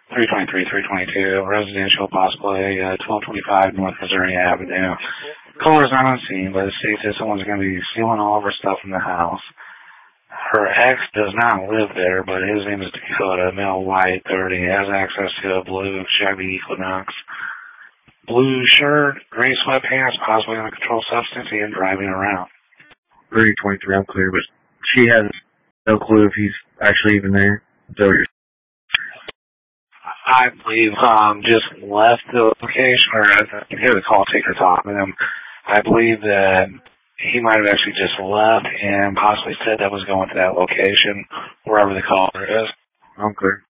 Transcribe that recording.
322, residential, possibly 1225 North Missouri Avenue. Caller is not on scene, but it states that someone's going to be stealing all of her stuff from the house. Her ex does not live there, but his name is Dakota, male, white, 30, has access to a blue Chevy Equinox. Blue shirt, gray sweatpants, possibly on a controlled substance, and driving around. 323, I'm clear, but she has no clue if he's actually even there. So I believe just left the location, or I can hear the call taker talking to him. I believe that he might have actually just left and possibly said that was going to that location, wherever the caller is. I'm clear.